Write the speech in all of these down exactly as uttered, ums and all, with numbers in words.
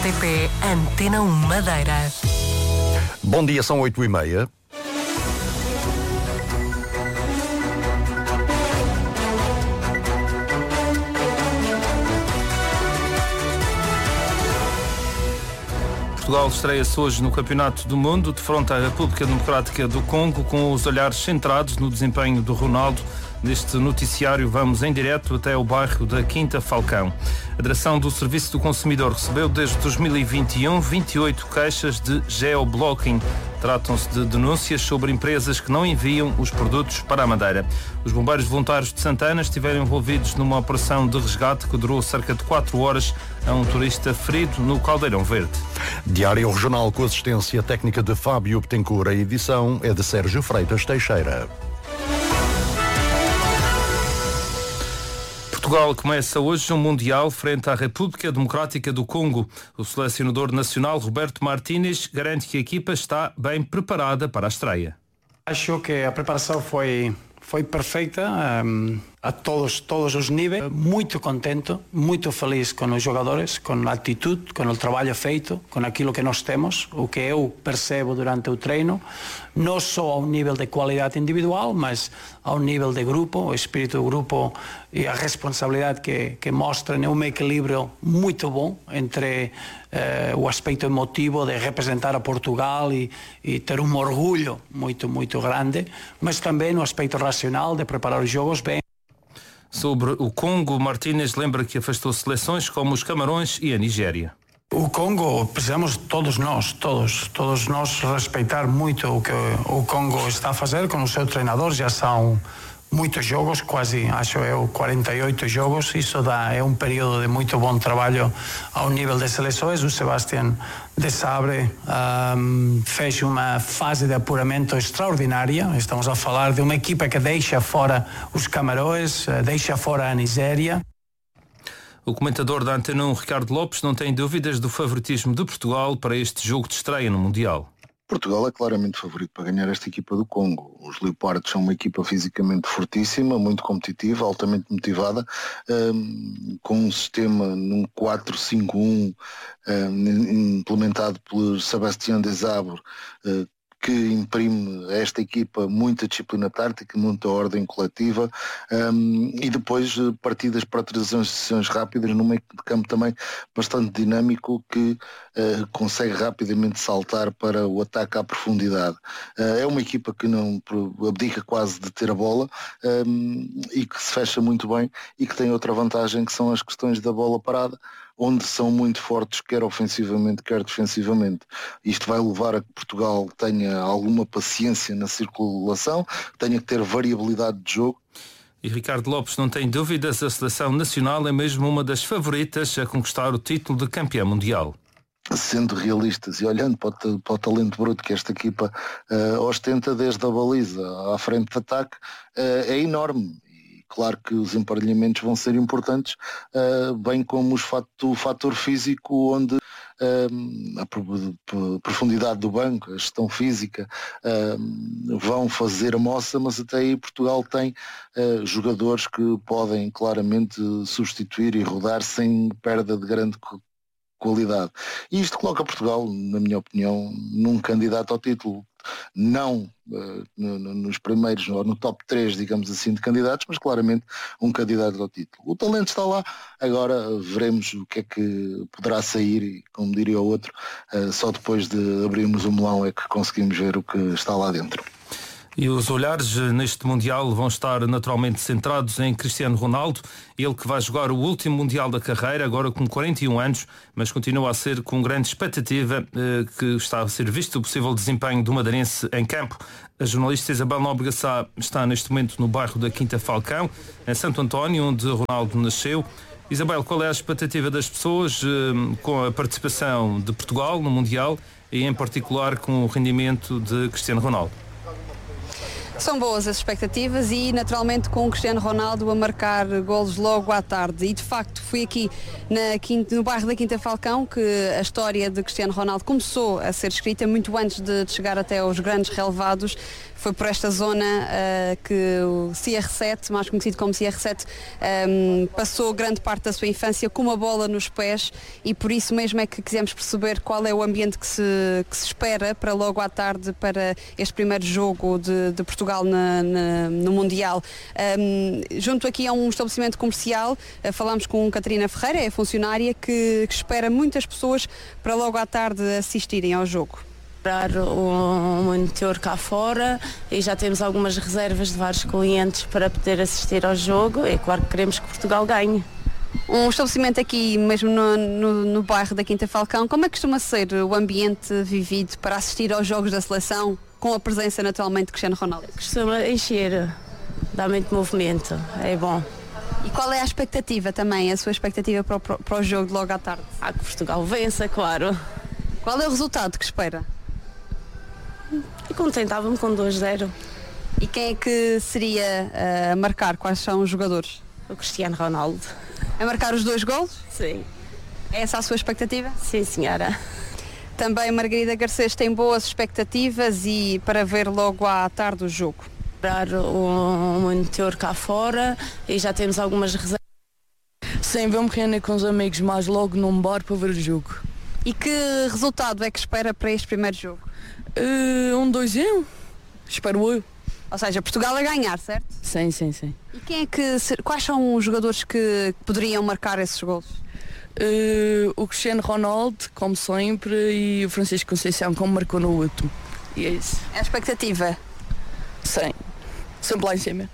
T P Antena um Madeira. Bom dia, são oito e meia. Portugal estreia-se hoje no Campeonato do Mundo, defronta a República Democrática do Congo, com os olhares centrados no desempenho do Ronaldo. Neste noticiário vamos em direto até o bairro da Quinta Falcão. A direção do Serviço do Consumidor recebeu desde dois mil e vinte e um vinte e oito queixas de geoblocking. Tratam-se de denúncias sobre empresas que não enviam os produtos para a Madeira. Os bombeiros voluntários de Santana estiveram envolvidos numa operação de resgate que durou cerca de quatro horas a um turista ferido no Caldeirão Verde. Diário Regional com assistência técnica de Fábio Betancourt. A edição é de Sérgio Freitas Teixeira. Portugal começa hoje um Mundial frente à República Democrática do Congo. O selecionador nacional Roberto Martínez garante que a equipa está bem preparada para a estreia. Acho que a preparação foi, foi perfeita um, a todos, todos os níveis. Muito contente, muito feliz com os jogadores, com a atitude, com o trabalho feito, com aquilo que nós temos, o que eu percebo durante o treino, não só ao nível de qualidade individual, mas ao nível de grupo, o espírito do grupo e a responsabilidade que, que mostram é um equilíbrio muito bom entre eh, o aspecto emotivo de representar a Portugal e, e ter um orgulho muito, muito grande, mas também no aspecto racional de preparar os jogos bem. Sobre o Congo, Martínez lembra que afastou seleções como os Camarões e a Nigéria. O Congo, precisamos todos nós, todos, todos nós respeitar muito o que o Congo está a fazer com o seu treinador. Já são muitos jogos, quase, acho eu, quarenta e oito jogos. Isso dá, é um período de muito bom trabalho ao nível de seleções. O Sebastián de Sabre um, fez uma fase de apuramento extraordinária. Estamos a falar de uma equipa que deixa fora os Camarões, deixa fora a Nigéria. O comentador da Antena um, Ricardo Lopes, não tem dúvidas do favoritismo de Portugal para este jogo de estreia no Mundial. Portugal é claramente favorito para ganhar esta equipa do Congo. Os Leopardos são uma equipa fisicamente fortíssima, muito competitiva, altamente motivada, um, com um sistema num quatro cinco um um, implementado pelo Sebastián de Sabre, uh, que imprime a esta equipa muita disciplina tática, muita ordem coletiva um, e depois partidas para transições rápidas num meio de campo também bastante dinâmico que uh, consegue rapidamente saltar para o ataque à profundidade. Uh, é uma equipa que não abdica quase de ter a bola um, e que se fecha muito bem e que tem outra vantagem, que são as questões da bola parada, onde são muito fortes, quer ofensivamente, quer defensivamente. Isto vai levar a que Portugal tenha alguma paciência na circulação, tenha que ter variabilidade de jogo. E Ricardo Lopes não tem dúvidas, a seleção nacional é mesmo uma das favoritas a conquistar o título de campeão mundial. Sendo realistas e olhando para o, para o talento bruto que esta equipa uh, ostenta desde a baliza à frente de ataque, uh, é enorme. Claro que os emparelhamentos vão ser importantes, uh, bem como os fato, o fator físico, onde uh, a profundidade do banco, a gestão física uh, vão fazer a moça, mas até aí Portugal tem uh, jogadores que podem claramente substituir e rodar sem perda de grande qualidade. E isto coloca Portugal, na minha opinião, num candidato ao título. Não uh, no, no, nos primeiros, ou no top três, digamos assim, de candidatos, mas claramente um candidato ao título. O talento está lá, agora veremos o que é que poderá sair e, como diria o outro, uh, só depois de abrirmos o melão é que conseguimos ver o que está lá dentro. E os olhares neste Mundial vão estar naturalmente centrados em Cristiano Ronaldo, ele que vai jogar o último Mundial da carreira, agora com quarenta e um anos, mas continua a ser com grande expectativa eh, que está a ser visto o possível desempenho do madeirense em campo. A jornalista Isabel Nóbrega Sá está neste momento no bairro da Quinta Falcão, em Santo António, onde Ronaldo nasceu. Isabel, qual é a expectativa das pessoas eh, com a participação de Portugal no Mundial e em particular com o rendimento de Cristiano Ronaldo? que são boas as expectativas e naturalmente com o Cristiano Ronaldo a marcar golos logo à tarde. E de facto fui aqui na quinta, no bairro da Quinta Falcão que a história de Cristiano Ronaldo começou a ser escrita muito antes de, de chegar até aos grandes relevados. Foi por esta zona uh, que o C R sete, mais conhecido como C R sete, um, passou grande parte da sua infância com uma bola nos pés e por isso mesmo é que quisemos perceber qual é o ambiente que se, que se espera para logo à tarde para este primeiro jogo de, de Portugal na, na, no Mundial. Um, junto aqui a um estabelecimento comercial, uh, falámos com Catarina Ferreira, é funcionária, que, que espera muitas pessoas para logo à tarde assistirem ao jogo. Um monitor cá fora e já temos algumas reservas de vários clientes para poder assistir ao jogo. É claro que queremos que Portugal ganhe. Um estabelecimento aqui mesmo no, no, no bairro da Quinta Falcão, como é que costuma ser o ambiente vivido para assistir aos jogos da seleção com a presença naturalmente de Cristiano Ronaldo? Costuma encher, dá muito movimento, é bom. E qual é a expectativa também, a sua expectativa para o, para o jogo de logo à tarde? Ah, que Portugal vença, claro. Qual é o resultado que espera? E contentava-me com dois a zero. E quem é que seria a uh, marcar? Quais são os jogadores? O Cristiano Ronaldo. A marcar os dois golos? Sim. É essa a sua expectativa? Sim, senhora. Também Margarida Garcês tem boas expectativas e para ver logo à tarde o jogo. Um monitor cá fora e já temos algumas reservas. Sim, vamos reunir com os amigos mais logo num bar para ver o jogo. E que resultado é que espera para este primeiro jogo? Uh, um, dois e um. Espero eu. Ou seja, Portugal a ganhar, certo? Sim, sim, sim. E quem é que, quais são os jogadores que poderiam marcar esses golos? Uh, o Cristiano Ronaldo, como sempre, e o Francisco Conceição, como marcou no último. E é isso. É a expectativa? Sim. Sempre lá em cima.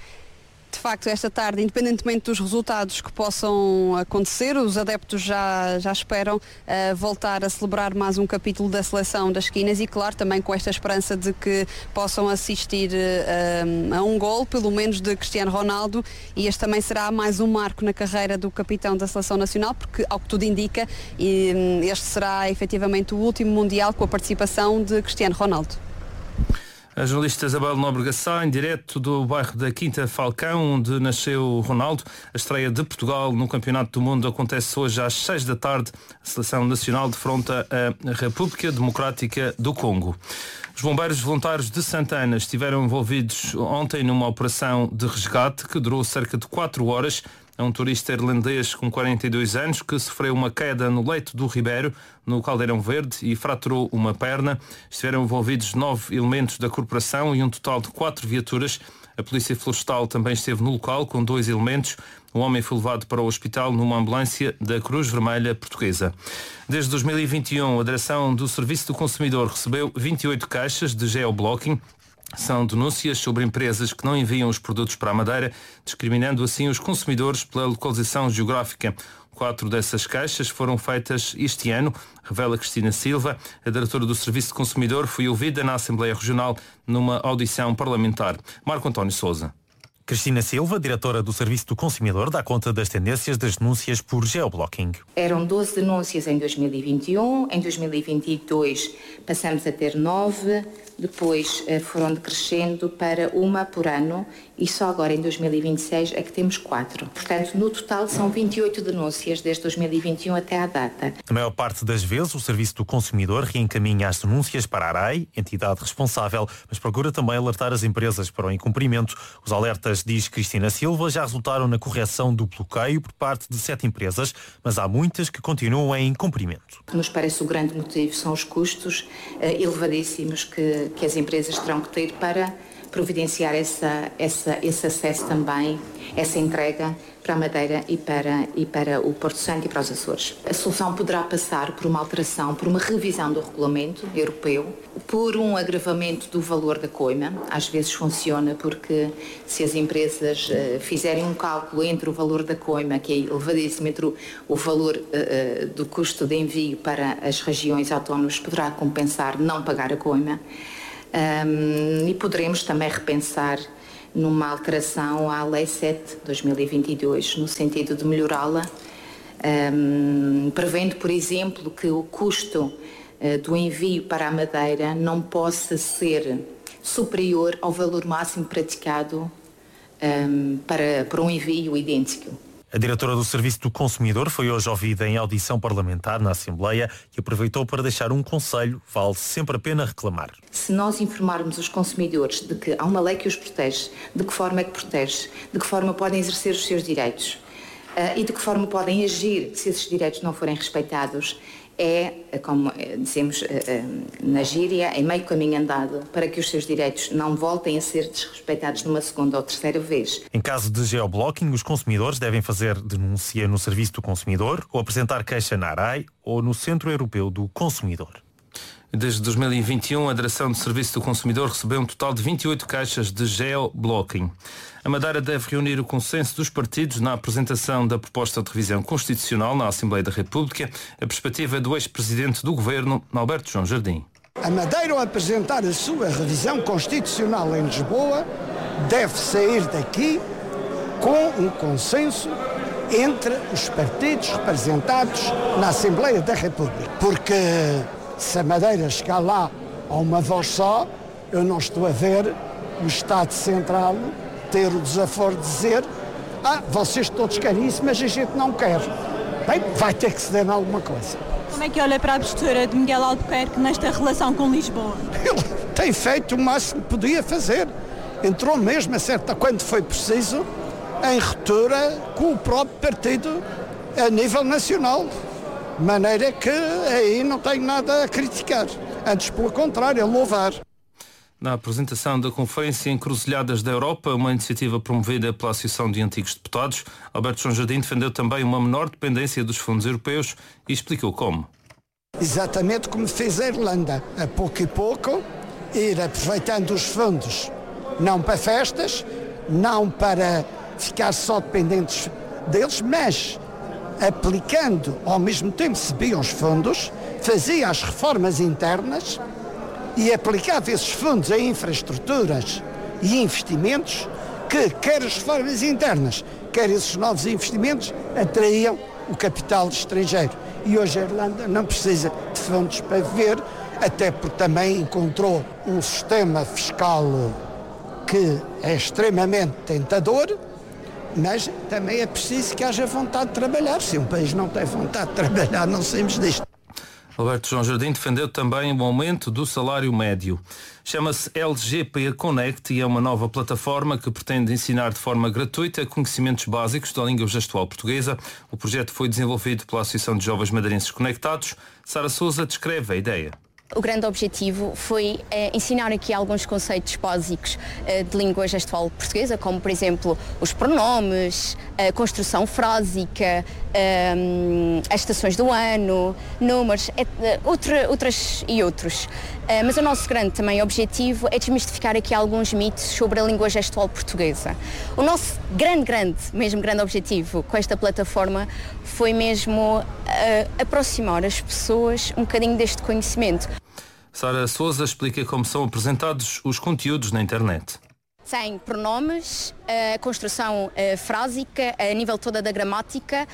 De facto, esta tarde, independentemente dos resultados que possam acontecer, os adeptos já, já esperam uh, voltar a celebrar mais um capítulo da seleção das esquinas e, claro, também com esta esperança de que possam assistir uh, a um gol, pelo menos de Cristiano Ronaldo, e este também será mais um marco na carreira do capitão da seleção nacional, porque, ao que tudo indica, este será efetivamente o último Mundial com a participação de Cristiano Ronaldo. A jornalista Isabel Nóbrega Sá, em direto do bairro da Quinta Falcão, onde nasceu Ronaldo. A estreia de Portugal no Campeonato do Mundo acontece hoje às seis da tarde. A Seleção Nacional defronta a República Democrática do Congo. Os bombeiros voluntários de Santana estiveram envolvidos ontem numa operação de resgate que durou cerca de quatro horas. É um turista irlandês com quarenta e dois anos que sofreu uma queda no leito do Ribeiro, no Caldeirão Verde, e fraturou uma perna. Estiveram envolvidos nove elementos da corporação e um total de quatro viaturas. A Polícia Florestal também esteve no local com dois elementos. O homem foi levado para o hospital numa ambulância da Cruz Vermelha Portuguesa. Desde dois mil e vinte e um, a Direção do Serviço do Consumidor recebeu vinte e oito caixas de geoblocking. São denúncias sobre empresas que não enviam os produtos para a Madeira, discriminando assim os consumidores pela localização geográfica. Quatro dessas caixas foram feitas este ano, revela Cristina Silva. A diretora do Serviço de Consumidor foi ouvida na Assembleia Regional numa audição parlamentar. Marco António Sousa. Cristina Silva, diretora do Serviço do Consumidor, dá conta das tendências das denúncias por geoblocking. Eram doze denúncias em dois mil e vinte e um, em dois mil e vinte e dois passamos a ter nove, depois foram decrescendo para uma por ano e só agora em dois mil e vinte e seis é que temos quatro. Portanto, no total são vinte e oito denúncias desde dois mil e vinte e um até à data. A maior parte das vezes o Serviço do Consumidor reencaminha as denúncias para a ARAI, entidade responsável, mas procura também alertar as empresas para o incumprimento. Os alertas, diz Cristina Silva, já resultaram na correção do bloqueio por parte de sete empresas, mas há muitas que continuam em incumprimento. O que nos parece o grande motivo são os custos eh, elevadíssimos que, que as empresas terão que ter para providenciar essa, essa, esse acesso também, essa entrega para a Madeira e para, e para o Porto Santo e para os Açores. A solução poderá passar por uma alteração, por uma revisão do regulamento europeu, por um agravamento do valor da coima. Às vezes funciona porque se as empresas uh, fizerem um cálculo entre o valor da coima, que é elevadíssimo, entre o, o valor uh, do custo de envio para as regiões autónomas, poderá compensar não pagar a coima. Um, e poderemos também repensar numa alteração à Lei sete de dois mil e vinte e dois, no sentido de melhorá-la, um, prevendo, por exemplo, que o custo uh, do envio para a Madeira não possa ser superior ao valor máximo praticado um, para, para um envio idêntico. A diretora do Serviço do Consumidor foi hoje ouvida em audição parlamentar na Assembleia e aproveitou para deixar um conselho: vale sempre a pena reclamar. Se nós informarmos os consumidores de que há uma lei que os protege, de que forma é que protege, de que forma podem exercer os seus direitos uh, e de que forma podem agir se esses direitos não forem respeitados, é, como dizemos uh, uh, na gíria, é meio caminho andado para que os seus direitos não voltem a ser desrespeitados numa segunda ou terceira vez. Em caso de geoblocking, os consumidores devem fazer denúncia no Serviço do Consumidor ou apresentar queixa na ARAI ou no Centro Europeu do Consumidor. Desde dois mil e vinte e um, a Direção de Serviço do Consumidor recebeu um total de vinte e oito caixas de geoblocking. A Madeira deve reunir o consenso dos partidos na apresentação da proposta de revisão constitucional na Assembleia da República. A perspectiva é do ex-presidente do Governo, Alberto João Jardim. A Madeira, ao apresentar a sua revisão constitucional em Lisboa, deve sair daqui com um consenso entre os partidos representados na Assembleia da República. Porque se a Madeira chegar lá a uma voz só, eu não estou a ver o Estado Central ter o desaforo de dizer: ah, vocês todos querem isso, mas a gente não quer. Bem, vai ter que ceder em alguma coisa. Como é que olha para a postura de Miguel Albuquerque nesta relação com Lisboa? Ele tem feito o máximo que podia fazer. Entrou mesmo, a certa, quando foi preciso, em ruptura com o próprio partido a nível nacional. De maneira que aí não tenho nada a criticar. Antes, pelo contrário, a louvar. Na apresentação da Conferência Encruzilhadas da Europa, uma iniciativa promovida pela Associação de Antigos Deputados, Alberto João Jardim defendeu também uma menor dependência dos fundos europeus e explicou como. Exatamente como fez a Irlanda. A pouco e pouco, ir aproveitando os fundos, não para festas, não para ficar só dependentes deles, mas aplicando, ao mesmo tempo recebia os fundos, fazia as reformas internas e aplicava esses fundos a infraestruturas e investimentos que, quer as reformas internas, quer esses novos investimentos, atraíam o capital estrangeiro. E hoje a Irlanda não precisa de fundos para viver, até porque também encontrou um sistema fiscal que é extremamente tentador, mas também é preciso que haja vontade de trabalhar. Se um país não tem vontade de trabalhar, não saímos disto. Alberto João Jardim defendeu também o aumento do salário médio. Chama-se L G P Connect e é uma nova plataforma que pretende ensinar de forma gratuita conhecimentos básicos da língua gestual portuguesa. O projeto foi desenvolvido pela Associação de Jovens Madeirenses Conectados. Sara Sousa descreve a ideia. O grande objetivo foi eh, ensinar aqui alguns conceitos básicos eh, de língua gestual portuguesa, como, por exemplo, os pronomes, a construção frásica, eh, as estações do ano, números, et, outra, outras e outros. Eh, mas o nosso grande também objetivo é desmistificar aqui alguns mitos sobre a língua gestual portuguesa. O nosso grande, grande, mesmo grande objetivo com esta plataforma foi mesmo eh, aproximar as pessoas um bocadinho deste conhecimento. Sara Sousa explica como são apresentados os conteúdos na internet. Tem pronomes, a construção uh, frásica, a nível toda da gramática,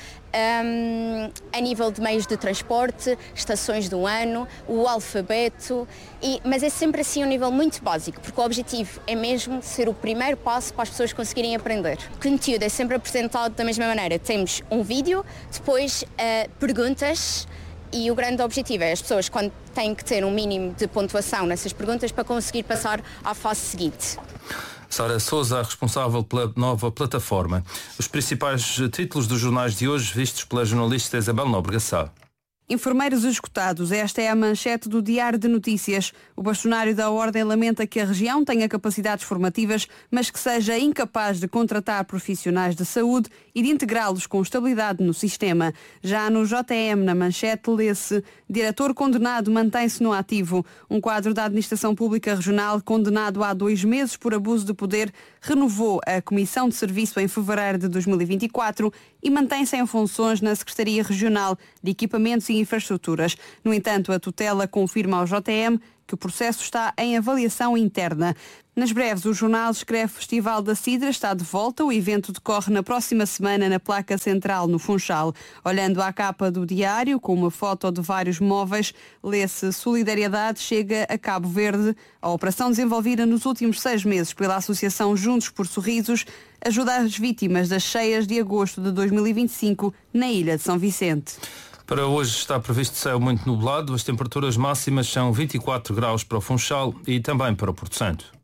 um, a nível de meios de transporte, estações do ano, o alfabeto, e, mas é sempre assim um nível muito básico, porque o objetivo é mesmo ser o primeiro passo para as pessoas conseguirem aprender. O conteúdo é sempre apresentado da mesma maneira. Temos um vídeo, depois uh, perguntas, e o grande objetivo é as pessoas, quando têm que ter um mínimo de pontuação nessas perguntas, para conseguir passar à fase seguinte. Sara Sousa, responsável pela nova plataforma. Os principais títulos dos jornais de hoje, vistos pela jornalista Isabel Nóbrega Sá. Enfermeiros esgotados. Esta é a manchete do Diário de Notícias. O bastonário da Ordem lamenta que a região tenha capacidades formativas, mas que seja incapaz de contratar profissionais de saúde e de integrá-los com estabilidade no sistema. Já no J M, na manchete, lê-se: diretor condenado mantém-se no ativo. Um quadro da Administração Pública Regional, condenado há dois meses por abuso de poder, renovou a Comissão de Serviço em fevereiro de dois mil e vinte e quatro e mantém-se em funções na Secretaria Regional de Equipamentos e infraestruturas. No entanto, a tutela confirma ao J M que o processo está em avaliação interna. Nas breves, o jornal escreve: Festival da Cidra está de volta. O evento decorre na próxima semana na Placa Central, no Funchal. Olhando à capa do diário, com uma foto de vários móveis, lê-se: Solidariedade chega a Cabo Verde. A operação desenvolvida nos últimos seis meses pela Associação Juntos por Sorrisos ajuda as vítimas das cheias de agosto de dois mil e vinte e cinco na ilha de São Vicente. Para hoje está previsto céu muito nublado. As temperaturas máximas são vinte e quatro graus para o Funchal e também para o Porto Santo.